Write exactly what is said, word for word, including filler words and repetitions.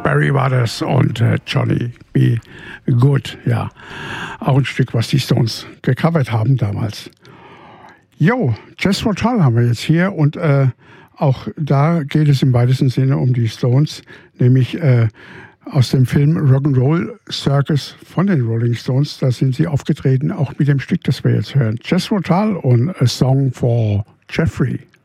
Barry war das und äh, Johnny B. Good. Ja, auch ein Stück, was die Stones gecovert haben damals. Jo, Jethro Tull haben wir jetzt hier und äh, auch da geht es im weitesten Sinne um die Stones, nämlich äh, aus dem Film Rock'n'Roll Circus von den Rolling Stones. Da sind sie aufgetreten, auch mit dem Stück, das wir jetzt hören. Jethro Tull und A Song for Jeffrey.